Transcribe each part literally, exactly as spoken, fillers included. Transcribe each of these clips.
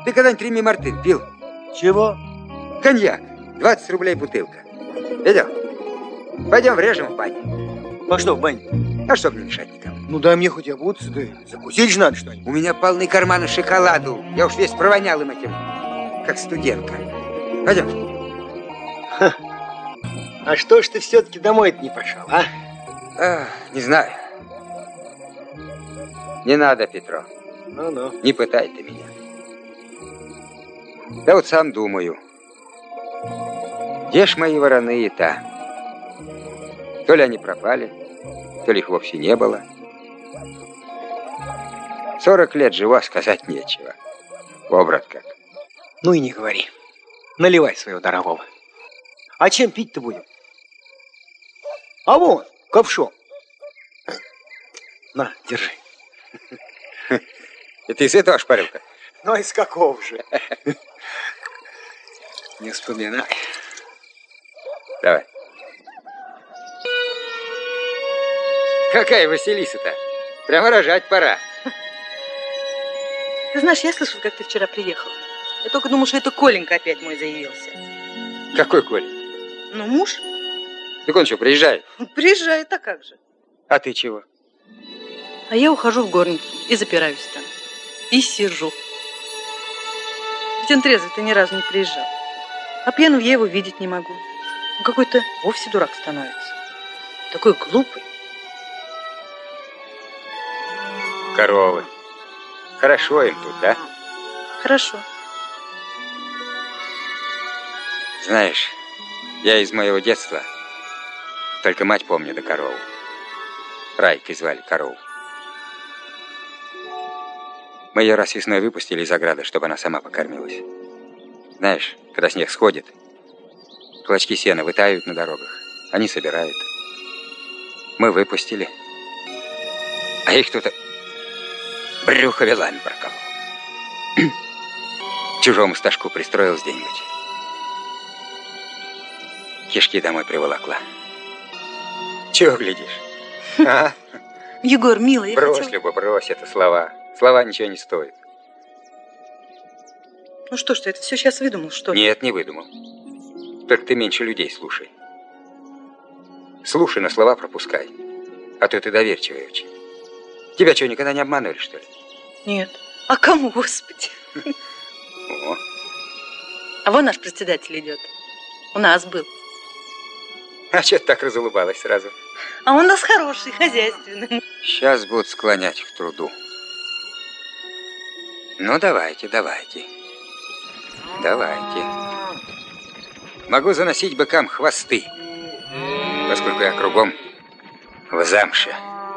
Ты когда-нибудь Реми Мартын пил? Чего? Коньяк. двадцать рублей бутылка. Видел? Пойдем врежем в баню. А что в бане? А чтоб не мешать никому. Ну дай мне хоть обуться, да закусить же надо что-нибудь. У меня полны карманы шоколаду. Я уж весь провонял им этим, как студентка. Пойдем. Ха. А что ж ты все-таки домой-то не пошел, а? а? Не знаю. Не надо, Петро. Ну-ну. Не пытай ты меня. Да вот сам думаю. Где ж мои вороные-то? То ли они пропали, то ли их вовсе не было. Сорок лет живу, а сказать нечего. Во, брат, как. Ну и не говори. Наливай своего дорогого. А чем пить-то будем? А вон, ковшом. На, держи. И ты из этого шпарил-то? Ну, из какого же? Не вспоминай. Давай. Какая Василиса-то? Прямо рожать пора. Ты знаешь, я слышала, как ты вчера приехал. Я только думала, что это Коленька опять мой заявился. Какой Коля? Ну, муж. Так он что, приезжает? Приезжает, а как же? А ты чего? А я ухожу в горницу и запираюсь там. И сижу. Ведь он трезвый-то ни разу не приезжал. А пьяную я его видеть не могу. Он какой-то вовсе дурак становится. Такой глупый. Коровы. Хорошо им тут, да? Хорошо. Знаешь, я из моего детства только мать помню да корову. Райкой звали корову. Мы ее раз весной выпустили из ограды, чтобы она сама покормилась. Знаешь, когда снег сходит, клочки сена вытают на дорогах, они собирают. Мы выпустили, а их кто-то брюхо вилами проколол. Чужому стажку пристроилась где-нибудь. Кишки домой приволокла. Чего глядишь? А? Егор, милый, я Брось, хотела... Люба, брось, это слова. Слова ничего не стоят. Ну что ж ты, это все сейчас выдумал, что ли? Нет, не выдумал. Только ты меньше людей слушай. Слушай, на слова пропускай. А то ты доверчивый очень. Тебя что, никогда не обманывали, что ли? Нет. А кому, Господи? О. А вон наш председатель идет. У нас был. А что ты так разулыбалась сразу? А он у нас хороший, хозяйственный. Сейчас будут склонять к труду. Ну, давайте, давайте. Давайте. Могу заносить быкам хвосты, поскольку я кругом в замше.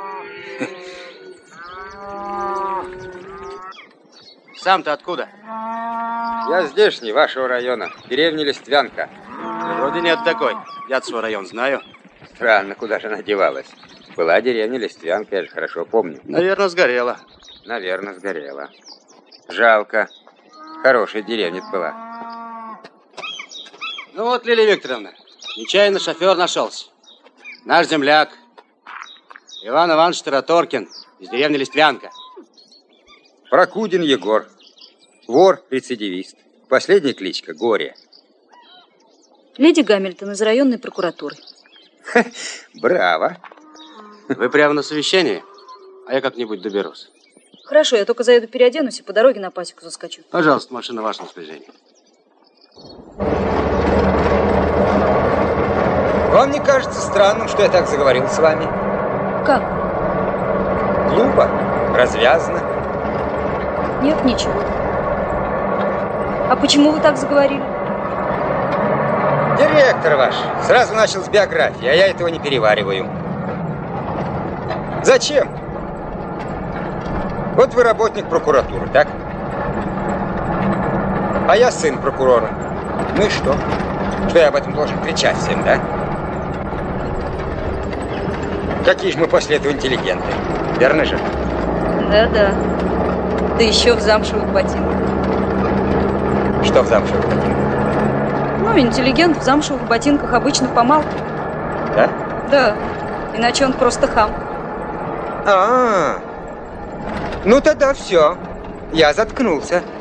Сам-то откуда? Я здешний, вашего района, деревня Листвянка. Вроде нет такой. Я свой район знаю. Странно, куда же она девалась. Была деревня Листвянка, я же хорошо помню. Наверное, сгорела. Наверное, сгорела. Жалко. Хорошая деревня была. Ну вот, Лилия Викторовна, нечаянно шофер нашелся. Наш земляк. Иван Иванович Тараторкин из деревни Листвянка. Прокудин Егор. Вор-рецидивист. Последняя кличка Горе. Леди Гамильтон из районной прокуратуры. Ха, браво. Вы прямо на совещании? А я как-нибудь доберусь. Хорошо, я только заеду переоденусь и по дороге на пасеку заскочу. Пожалуйста, машина в вашем распоряжении. Вам не кажется странным, что я так заговорил с вами? Как? Глупо, развязно. Нет, ничего. А почему вы так заговорили? Директор ваш сразу начал с биографии, а я этого не перевариваю. Зачем? Вот вы работник прокуратуры, так? А я сын прокурора. Ну и что? Что я об этом должен кричать всем, да? Какие же мы после этого интеллигенты, верно же? Да-да. Да еще в замшевых ботинках. Что в замшевых ботинках? Ну, интеллигент в замшевых ботинках обычно помалкивает. Да? Да. Иначе он просто хам. А-а-а. Ну тогда все. Я заткнулся.